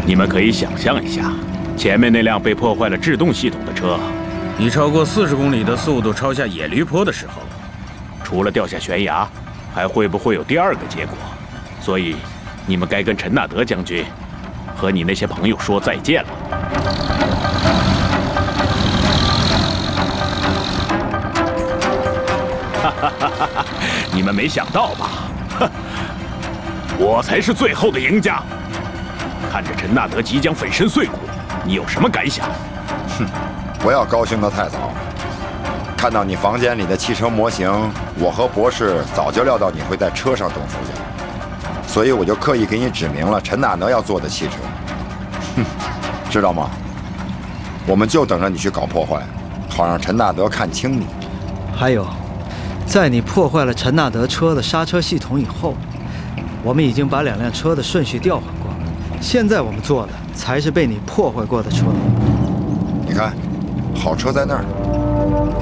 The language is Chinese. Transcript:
你们可以想象一下，前面那辆被破坏了制动系统的车， 以超过40公里的速度抄下野驴坡的时候， 除了掉下悬崖，还会不会有第二个结果？所以，你们该跟陈纳德将军和你那些朋友说再见了。哈哈哈哈！你们没想到吧？哼，我才是最后的赢家。看着陈纳德即将粉身碎骨，你有什么感想？ 哼，不要高兴得太早。看到你房间里的汽车模型，我和博士早就料到你会在车上动手脚，所以我就刻意给你指明了陈纳德要坐的汽车。哼，知道吗？我们就等着你去搞破坏，好让陈纳德看清你。 还有，在你破坏了陈纳德车的刹车系统以后，我们已经把2辆车的顺序调换过了。现在我们坐的才是被你破坏过的车。 你看，好车在那儿。